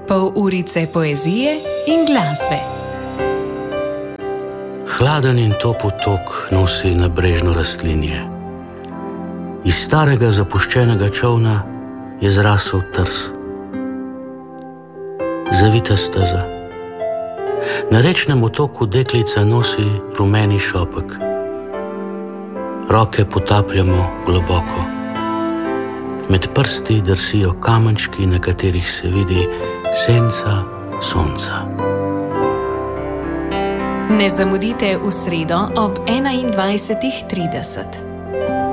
Pol urice poezije in glasbe. Hladen in topel tok nosi nabrežno rastlinje. Iz starega zapuščenega čolna je zrasel trs. Zavita steza. Na rečnem otoku deklica nosi rumeni šopek. Roke potapljamo globoko. Med prsti drsijo kamenčki, na katerih se vidi senca sonca. Ne zamudite v sredo ob 21:30.